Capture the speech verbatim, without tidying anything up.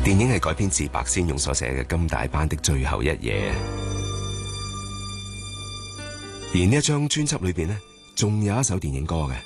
電影係改編自白先勇所寫嘅《甘大班的最後一夜》，而呢一張專輯裏邊呢，仲有一首電影歌嘅。